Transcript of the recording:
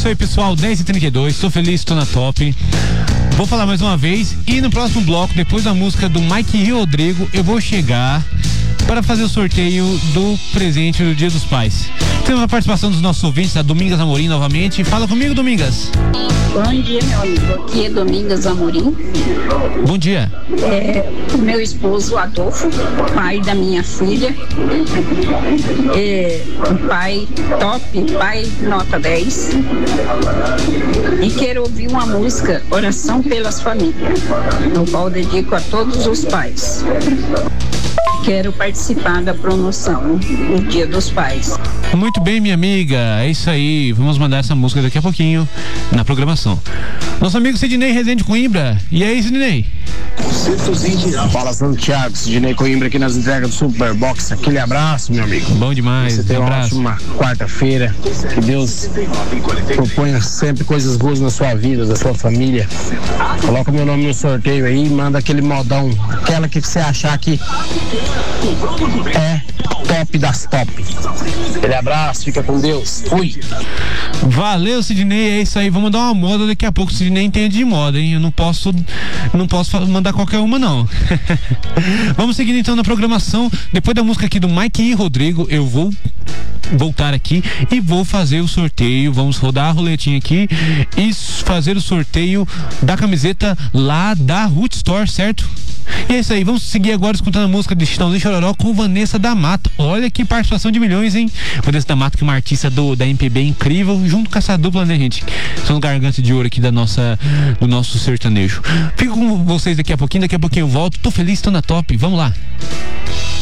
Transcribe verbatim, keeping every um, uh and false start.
isso aí, pessoal, dez e trinta e dois, tô feliz, tô na top. Vou falar mais uma vez e no próximo bloco, depois da música do Mike e Rodrigo, eu vou chegar para fazer o sorteio do presente do Dia dos Pais. Temos a participação dos nossos ouvintes, a Domingas Amorim novamente. Fala comigo, Domingas. Bom dia, meu amigo. Aqui é Domingas Amorim. Bom dia. É, o meu esposo Adolfo, pai da minha filha. É, um pai top, pai nota dez. E quero ouvir uma música, Oração pelas Famílias, no qual dedico a todos os pais. Quero participar da promoção no Dia dos Pais. Muito bem, minha amiga, é isso aí. Vamos mandar essa música daqui a pouquinho na programação. Nosso amigo Sidney Rezende Coimbra. E aí, Sidney? Fala, Santiago, Sidney Coimbra aqui nas entregas do Superbox. Aquele abraço, meu amigo. Bom demais. Você tem um uma abraço. ótima quarta-feira. Que Deus proponha sempre coisas boas na sua vida, da sua família. Coloca meu nome no sorteio aí e manda aquele modão, aquela que você achar que é top das top. Aquele abraço, fica com Deus. Fui. Valeu, Sidney, é isso aí. Vamos dar uma moda daqui a pouco. O Sidney entende de moda, hein? Eu não posso, não posso mandar qualquer uma, não. Vamos seguindo então na programação. Depois da música aqui do Mike e Rodrigo, eu vou voltar aqui e vou fazer o sorteio. Vamos rodar a roletinha aqui e fazer o sorteio da camiseta lá da Root Store, certo? E é isso aí, vamos seguir agora escutando a música de Chitãozinho e Chororó com Vanessa da Mata. Olha que participação de milhões, hein? Vanessa da Mata, que é uma artista do, da M P B incrível, junto com essa dupla, né, gente? São os gargantes de ouro aqui da nossa, do nosso sertanejo. Fico com vocês daqui a pouquinho, daqui a pouquinho eu volto. Tô feliz, tô na top, vamos lá.